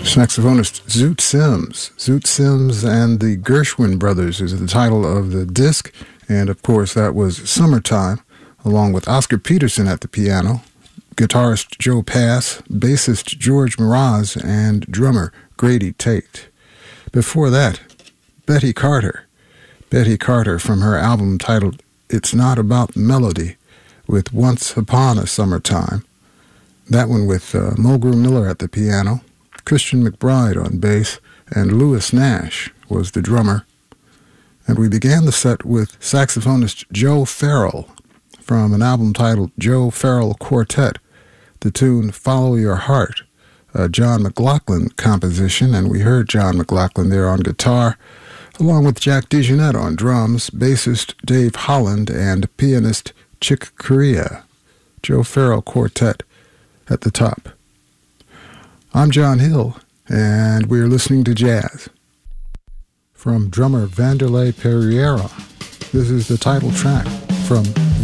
Saxophonist Zoot Sims. Zoot Sims and the Gershwin Brothers is the title of the disc, and of course that was Summertime, along with Oscar Peterson at the piano, guitarist Joe Pass, bassist George Mraz, and drummer Grady Tate. Before that, Betty Carter. Betty Carter from her album titled It's Not About Melody, with Once Upon a Summertime. That one with Mulgrew Miller at the piano, Christian McBride on bass, and Louis Nash was the drummer. And we began the set with saxophonist Joe Farrell from an album titled Joe Farrell Quartet, the tune Follow Your Heart, a John McLaughlin composition, and we heard John McLaughlin there on guitar, along with Jack DeJohnette on drums, bassist Dave Holland, and pianist Chick Corea. Joe Farrell Quartet at the top. I'm John Hill, and we're listening to jazz. From drummer Vanderlei Pereira, this is the title track from